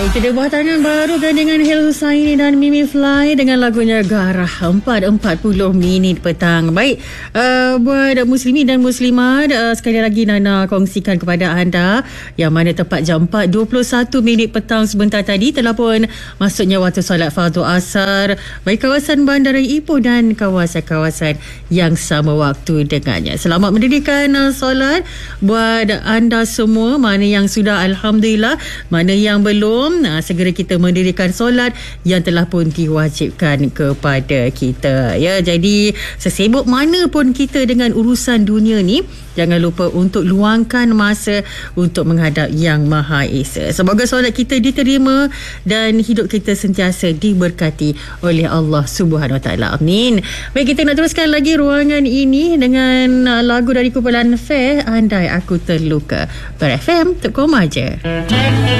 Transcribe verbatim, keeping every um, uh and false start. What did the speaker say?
Itu dia buah tangan baru gandingan Hil Husaini dan Mimi Fly dengan lagunya Garah empat empat puluh minit petang. Baik, uh, buat muslimin dan muslimat, uh, sekali lagi Nana kongsikan kepada anda yang mana tepat jam empat dua puluh satu minit petang sebentar tadi telah pun masuknya waktu solat fardu asar baik kawasan Bandaraya Ipoh dan kawasan-kawasan yang sama waktu dengannya. Selamat mendirikan uh, solat buat anda semua, mana yang sudah alhamdulillah, mana yang belum, nah, segera kita mendirikan solat yang telah pun diwajibkan kepada kita. Ya, jadi sesibuk mana pun kita dengan urusan dunia ni, jangan lupa untuk luangkan masa untuk menghadap Yang Maha Esa. Semoga solat kita diterima dan hidup kita sentiasa diberkati oleh Allah Subhanahu Wa Taala. Amin. Baik, kita nak teruskan lagi ruangan ini dengan lagu dari kumpulan Fair, Andai Aku Terluka. Ber F M, Tok Koma je.